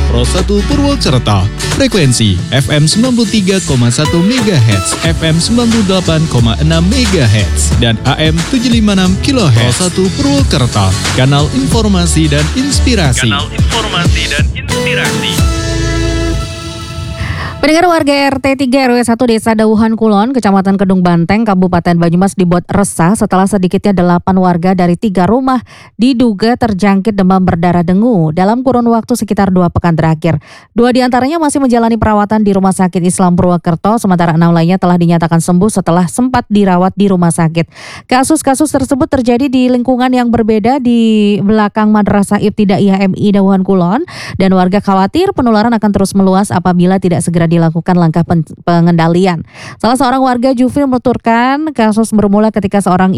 Pro 1 Purwokerto. Frekuensi FM 93,1 MHz, FM 98,6 MHz, dan AM 756 kHz. Pro 1 Purwokerto, kanal informasi dan inspirasi. Pendengar, warga RT 3 RW 1 Desa Dauhan Kulon, Kecamatan Kedung Banteng, Kabupaten Banyumas dibuat resah setelah sedikitnya 8 warga dari 3 rumah diduga terjangkit demam berdarah dengue dalam kurun waktu sekitar 2 pekan terakhir. 2 diantaranya masih menjalani perawatan di Rumah Sakit Islam Purwokerto, sementara 6 lainnya telah dinyatakan sembuh setelah sempat dirawat di rumah sakit. Kasus-kasus tersebut terjadi di lingkungan yang berbeda di belakang Madrasah Ibtidaiyah MI Dauhan Kulon, dan warga khawatir penularan akan terus meluas apabila tidak segera dilakukan langkah pengendalian. Salah seorang warga, Jufil, menuturkan kasus bermula ketika seorang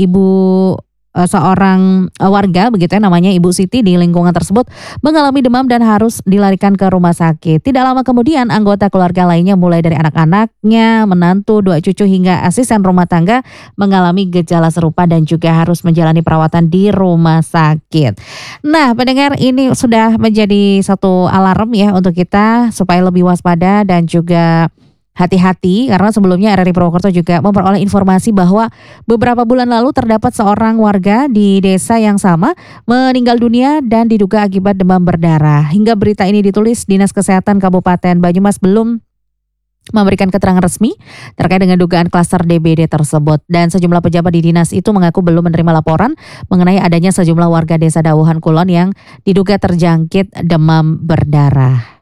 warga begitu ya, namanya Ibu Siti, di lingkungan tersebut mengalami demam dan harus dilarikan ke rumah sakit. Tidak lama kemudian anggota keluarga lainnya mulai dari anak-anaknya, menantu, 2 cucu hingga asisten rumah tangga mengalami gejala serupa dan juga harus menjalani perawatan di rumah sakit. Nah, pendengar, ini sudah menjadi satu alarm ya untuk kita supaya lebih waspada dan juga hati-hati, karena sebelumnya RRI Purwokerto juga memperoleh informasi bahwa beberapa bulan lalu terdapat seorang warga di desa yang sama meninggal dunia dan diduga akibat demam berdarah. Hingga berita ini ditulis, Dinas Kesehatan Kabupaten Banyumas belum memberikan keterangan resmi terkait dengan dugaan klaster DBD tersebut. Dan sejumlah pejabat di dinas itu mengaku belum menerima laporan mengenai adanya sejumlah warga desa Dauhan Kulon yang diduga terjangkit demam berdarah.